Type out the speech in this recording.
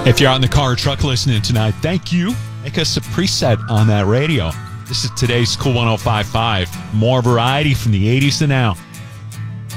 If you're out in the car or truck listening tonight, thank you. Make us a preset on that radio. This is today's Cool 105.5. More variety from the 80s to now.